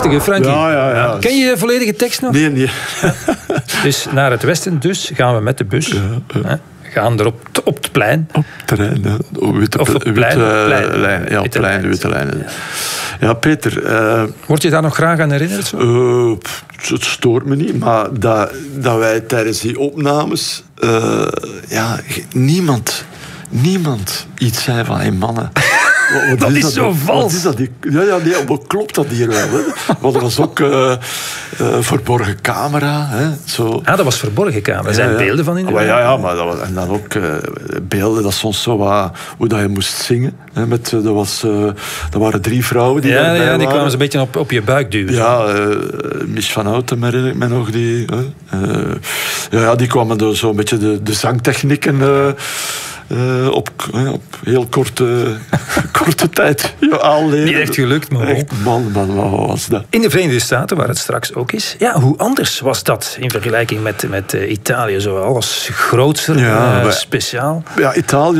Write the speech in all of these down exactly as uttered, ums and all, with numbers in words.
Prachtige, Frankie. Ja, ja, ja. Ken je je volledige tekst nog? Nee, nee. Dus naar het westen dus gaan we met de bus. Ja, ja. We gaan er op, op het plein. Op het terrein, ja. Oh, witte, Of op witte, plein, witte plein. lijn. Ja, Witte plein, lijn. witte lijnen. Ja, Peter... Uh, Word je daar nog graag aan herinnerd? Zo? Uh, het stoort me niet, maar dat, dat wij tijdens die opnames... Uh, ja, niemand, niemand iets zei van... Hey, mannen... Wat dat is, is zo dat, vals. Wat is dat? Ja, ja, nee, wat klopt dat hier wel? Hè? Want dat was ook uh, uh, verborgen camera. Hè? Zo. Ah, dat was verborgen camera. Er zijn ja, ja. beelden van in de maar ja, ja, maar dat was, en dan ook uh, beelden, dat soms zo wat, hoe dat je moest zingen. Hè? Met, uh, dat, was, uh, dat waren drie vrouwen die ja, daarbij ja, die waren. kwamen ze een beetje op, op je buik duwen. Ja, uh, Mich van Houten herinner ik me nog. Die, uh, uh, ja, die kwamen door zo'n beetje de, de zangtechnieken... Uh, Uh, op, uh, op heel korte, korte tijd ja, aanleren. Niet echt gelukt, maar echt, man, man, wat was dat? In de Verenigde Staten, waar het straks ook is. Ja, hoe anders was dat in vergelijking met, met uh, Italië? Zo alles groter, ja, uh, maar, speciaal. Ja, Italië...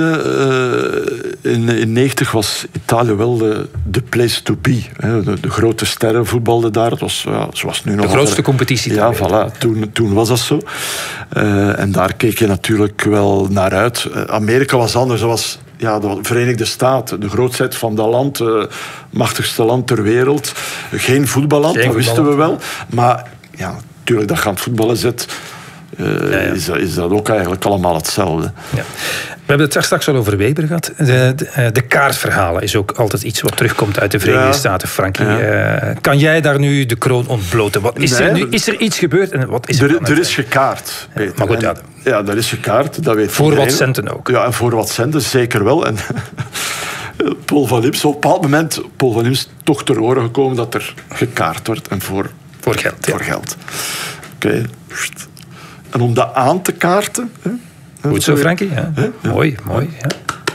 Uh, in in negentig was Italië wel de, de place to be. Hè. De, de grote sterren voetbalden daar. Het was, ja, zoals nu nog de grootste altijd, competitie. Ja, voilà. Toen, toen was dat zo. Uh, en daar keek je natuurlijk wel naar uit. Uh, Amerika was anders. Dat was ja, de Verenigde Staten, de grootheid van dat land, uh, machtigste land ter wereld. Geen voetballand, Geen dat wisten we wel. Maar ja, natuurlijk, dat je aan het voetballen zit, uh, ja, ja. Is, is dat ook eigenlijk allemaal hetzelfde. Ja. We hebben het daar straks al over Weber gehad. De, de, de kaartverhalen is ook altijd iets wat terugkomt uit de Verenigde ja. Staten, Frankie. Ja. Uh, kan jij daar nu de kroon ontbloten? Wat is, nee, er nu, is er iets gebeurd en wat is er, er dan? Er is gekaart, Peter. Maar goed, ja. Ja, dat is gekaart, dat weet Voor iedereen. wat centen ook. Ja, en voor wat centen, zeker wel. En Paul van Imst, op een bepaald moment, Paul van Imst toch ter oren gekomen dat er gekaart wordt. En voor, voor geld. Voor ja. geld. Oké. Okay. En om dat aan te kaarten... Hè, goed zo, Frankie. Ja. Ja. Mooi, mooi. Ja.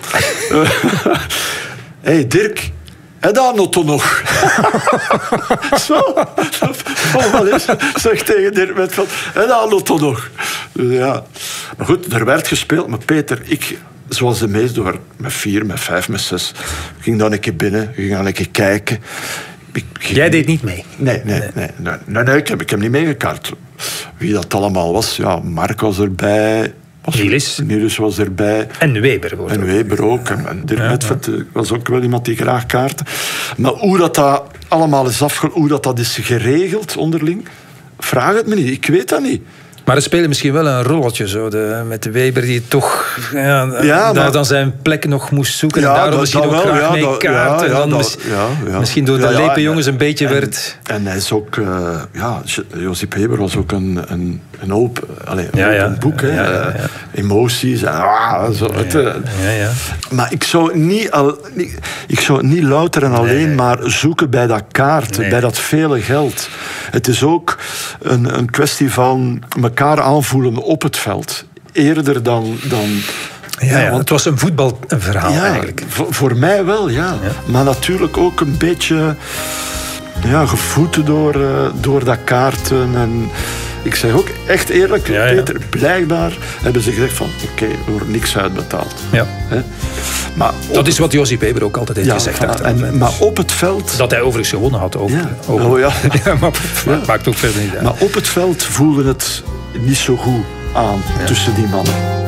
Hé, hey, Dirk... En daar nog toch nog. Zo. Paul van Imst zegt tegen Dirk Metveld... En daar nog toch nog. Ja. Maar goed, er werd gespeeld. Maar Peter, ik... Zoals de meesten, door met vier, met vijf, met zes... ging dan een keer binnen, ging dan een keer kijken... Ik, ik, Jij deed niet mee? Nee, nee, nee. nee, nee, nee, nee ik, heb, ik heb niet meegekaart. Wie dat allemaal was, ja, Mark was erbij. Was, Niels. Niels was erbij. En Weber. Wordt en ook. Weber ook. En, en Dirk ja, Metveld ja. was ook wel iemand die graag kaarten. Maar hoe dat, dat allemaal is afge... hoe dat, dat is geregeld onderling, vraag het me niet. Ik weet dat niet. Maar er spelen misschien wel een rolletje zo, de, met de Weber die toch ja, ja, daar maar, dan zijn plek nog moest zoeken. Ja, en daarom dat, misschien dat ook wel, graag ja, mee dat, kaart. Ja, en ja, dan dat, mis, ja, ja. misschien door de ja, ja, lepe en, jongens een beetje en, werd... En hij is ook... Uh, ja, Josip Weber was ook een, een, een open, allez, een ja, open ja, boek. Hè, ja, ja, ja. Emoties. En, ah, zo, ja, het, ja, ja, ja. Maar ik zou niet, al, niet, ik zou niet louter en alleen nee, nee. maar zoeken bij dat kaart, nee. bij dat vele geld. Het is ook een, een kwestie van elkaar aanvoelen op het veld. Eerder dan... dan ja, ja, want het was een voetbalverhaal ja, eigenlijk. Voor, voor mij wel, ja. ja. Maar natuurlijk ook een beetje ja, gevoed door, uh, door dat kaarten. En ik zeg ook echt eerlijk, ja, Peter, ja. blijkbaar hebben ze gezegd van oké, okay, er wordt niks uitbetaald. Ja. Hè? Maar dat is wat Josip Weber ook altijd heeft ja, gezegd. Van, en, maar op het veld... Dat hij overigens gewonnen had. Over, ja. over. Oh, ja. ja, maar ja. maakt ook verder niet uit. Maar op het veld voelde het niet zo goed aan ja. tussen die mannen.